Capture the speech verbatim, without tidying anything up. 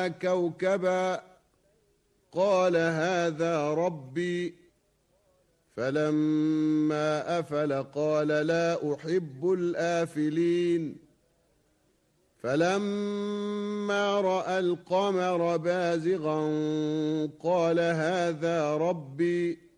كوكبا قال هذا ربي فلما أفل قال لا أحب الآفلين فلما رأى القمر بازغا قال هذا ربي